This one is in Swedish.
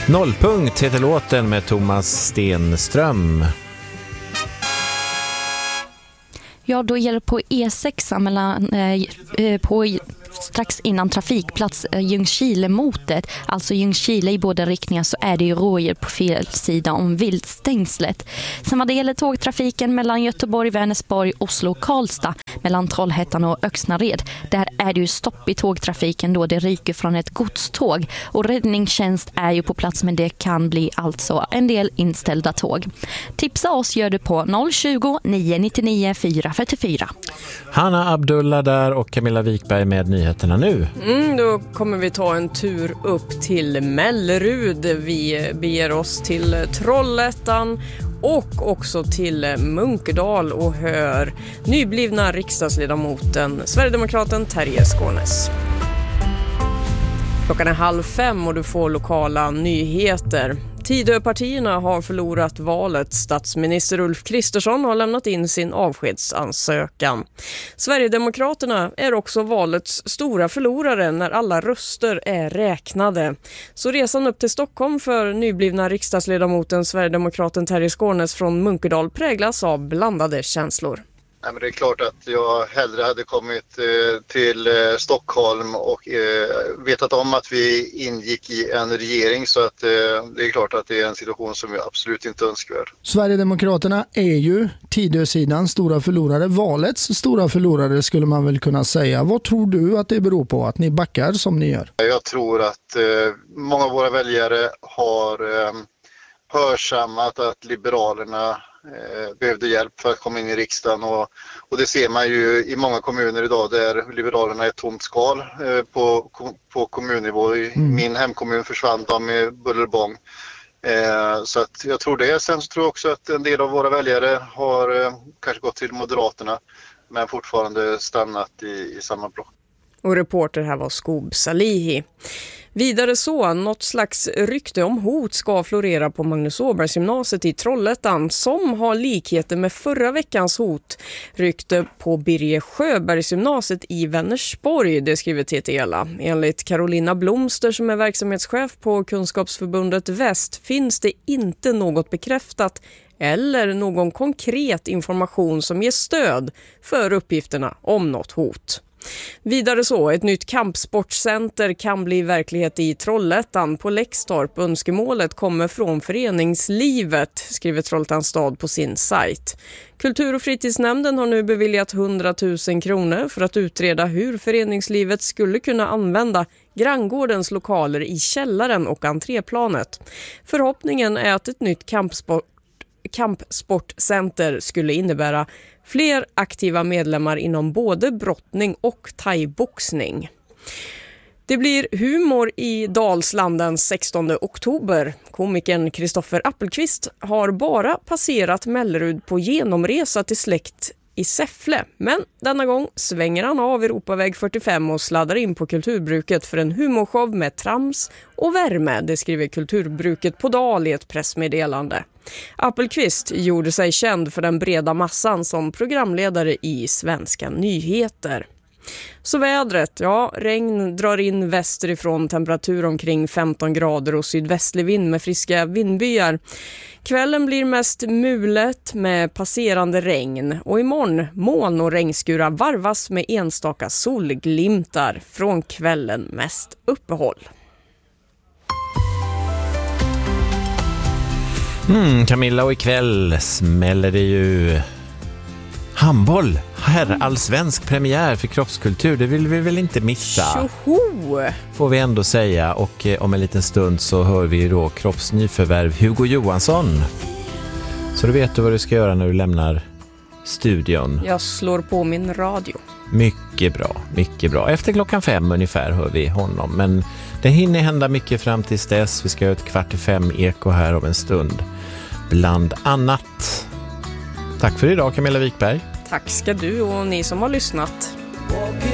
Nollpunkt heter låten med Thomas Stenström. Ja, då gäller på E6 mellan, strax innan trafikplats Ljungskile-motet, alltså Ljungskile i båda riktningar, så är det ju rådjur på fel sida om viltstängslet. Sen vad det gäller tågtrafiken mellan Göteborg, Vänersborg, Oslo och Karlstad, mellan Trollhättan och Öxnared, där är det ju stopp i tågtrafiken då det ryker från ett godståg, och räddningstjänst är ju på plats, men det kan bli alltså en del inställda tåg. Tipsa oss gör du på 020 999 444. Hanna Abdullah där och Camilla Wikberg med nyheterna nu. Då kommer vi ta en tur upp till Mellerud. Vi beger oss till Trollhättan och också till Munkedal och hör nyblivna riksdagsledamoten Sverigedemokraten Terje Skånes. Klockan är 4:30 och du får lokala nyheter. Tidöpartierna har förlorat valet. Statsminister Ulf Kristersson har lämnat in sin avskedsansökan. Sverigedemokraterna är också valets stora förlorare när alla röster är räknade. Så resan upp till Stockholm för nyblivna riksdagsledamoten Sverigedemokraten Terje Skånes från Munkedal präglas av blandade känslor. Nej, men det är klart att jag hellre hade kommit till Stockholm och vetat om att vi ingick i en regering, så att det är klart att det är en situation som är absolut inte önskvärd. Sverigedemokraterna är ju Tidösidans stora förlorare, valets stora förlorare skulle man väl kunna säga. Vad tror du att det beror på att ni backar som ni gör? Jag tror att många av våra väljare har hörsammat att Liberalerna behövde hjälp för att komma in i riksdagen, och det ser man ju i många kommuner idag där Liberalerna är ett tomt skal på kommunnivå. I min hemkommun försvann de med buller och bång. Så att jag tror det. Sen så tror jag också att en del av våra väljare har kanske gått till Moderaterna men fortfarande stannat i samma block. Och reporter här var Skob Salihi. Vidare så, något slags rykte om hot ska florera på Magnus Åbergsgymnasiet i Trollhättan som har likheter med förra veckans hot. Rykte på Birger Sjöbergsgymnasiet i Vänersborg, det skriver TTLA. Enligt Carolina Blomster som är verksamhetschef på Kunskapsförbundet Väst finns det inte något bekräftat eller någon konkret information som ger stöd för uppgifterna om något hot. Vidare så, ett nytt kampsportcenter kan bli verklighet i Trollhättan på Läxtorp. Önskemålet kommer från föreningslivet, skriver Trollhättans stad på sin sajt. Kultur- och fritidsnämnden har nu beviljat 100 000 kronor för att utreda hur föreningslivet skulle kunna använda granngårdens lokaler i källaren och entréplanet. Förhoppningen är att ett nytt kampsportcenter skulle innebära fler aktiva medlemmar inom både brottning och thaiboxning. Det blir humor i Dalsland den 16 oktober. Komikern Kristoffer Appelqvist har bara passerat Mellerud på genomresa till släkt i Säffle. Men denna gång svänger han av Europaväg 45 och sladdar in på Kulturbruket för en humorshow med trams och värme. Det skriver Kulturbruket på Dal i ett pressmeddelande. Appelqvist gjorde sig känd för den breda massan som programledare i Svenska nyheter. Så vädret, ja, regn drar in västerifrån, temperatur omkring 15 grader och sydvästlig vind med friska vindbyar. Kvällen blir mest mulet med passerande regn och imorgon moln och regnskurar varvas med enstaka solglimtar, från kvällen mest uppehåll. Camilla, och ikväll smäller det ju handboll. Allsvensk premiär för kroppskultur. Det vill vi väl inte missa. Tjoho! Får vi ändå säga. Och om en liten stund så hör vi då kroppsnyförvärv Hugo Johansson. Så du vet vad du ska göra när du lämnar studion. Jag slår på min radio. Mycket bra, mycket bra. Efter 5:00 ungefär hör vi honom. Men det hinner hända mycket fram till dess. Vi ska göra ett 4:45 eko här om en stund. Bland annat. Tack för idag, Camilla Wikberg. Tack ska du och ni som har lyssnat.